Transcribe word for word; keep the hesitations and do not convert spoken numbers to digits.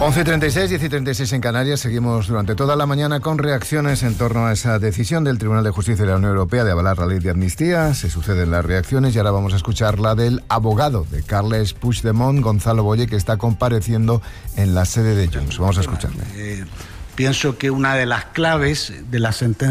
once y treinta y seis, diez y treinta y seis en Canarias. Seguimos durante toda la mañana con reacciones en torno a esa decisión del Tribunal de Justicia de la Unión Europea de avalar la ley de amnistía. Se suceden las reacciones y ahora vamos a escuchar la del abogado de Carles Puigdemont, Gonzalo Boye, que está compareciendo en la sede de Junts. Vamos a escucharle. Eh, pienso que una de las claves de la sentencia